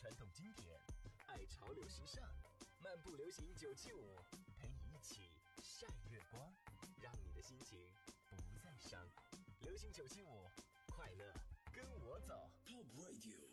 传统经典，爱潮流时尚，漫步流行975，陪你一起晒月光，让你的心情不再伤。流行975，快乐跟我走。Top Radio。